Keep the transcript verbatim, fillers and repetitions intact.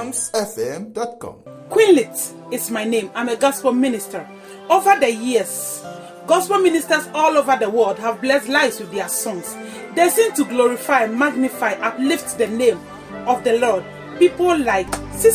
songs f m dot com. Queenlit is my name. I'm a gospel minister. Over the years, gospel ministers all over the world have blessed lives with their songs. They sing to glorify, magnify, uplift the name of the Lord. People like